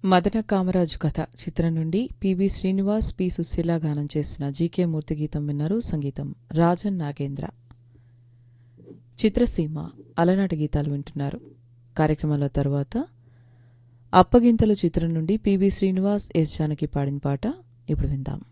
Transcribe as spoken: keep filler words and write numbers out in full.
మదన కామరాజు కథ చిత్రం నుండి పిబి శ్రీనివాస్, పి సుశీల గానం చేసిన జీకే మూర్తి గీతం విన్నారు. సంగీతం రాజన్ నాగేంద్ర. చిత్రసీమ అలనాటి గీతాలు వింటున్నారు. కార్యక్రమంలో తరువాత అప్పగింతలు చిత్రం నుండి పిబి శ్రీనివాస్, ఎస్ జానకి పాడిన పాట ఇప్పుడు విందాం.